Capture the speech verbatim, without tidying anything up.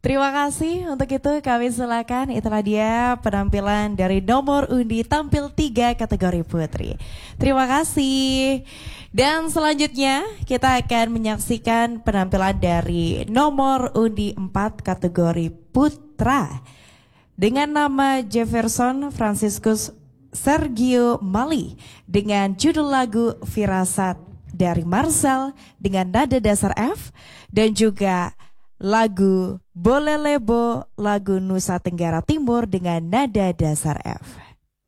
Terima kasih untuk itu kami silakan. Itulah dia penampilan dari nomor undi tampil tiga kategori putri. Terima kasih. Dan selanjutnya kita akan menyaksikan penampilan dari nomor undi empat kategori putra dengan nama Jefferson Franciscus Sergio Mali dengan judul lagu Firasat dari Marcel dengan nada dasar F, dan juga lagu Boleh Lebo lagu Nusa Tenggara Timur dengan nada dasar F.